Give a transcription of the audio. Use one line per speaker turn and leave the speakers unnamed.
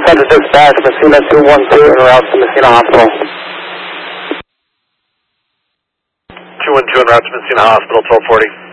Center dispatch, Messina 212 en route to Messina Hospital.
212 en route to Messina Hospital, 1240.